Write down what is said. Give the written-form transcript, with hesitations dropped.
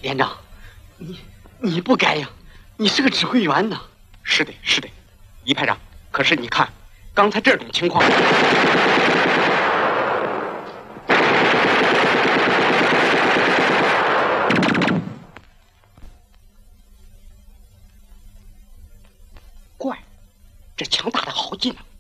连长，你不该呀，你是个指挥员呢。 是的，是的，一排长。可是你看，刚才这种情况，怪，这枪打得好近啊！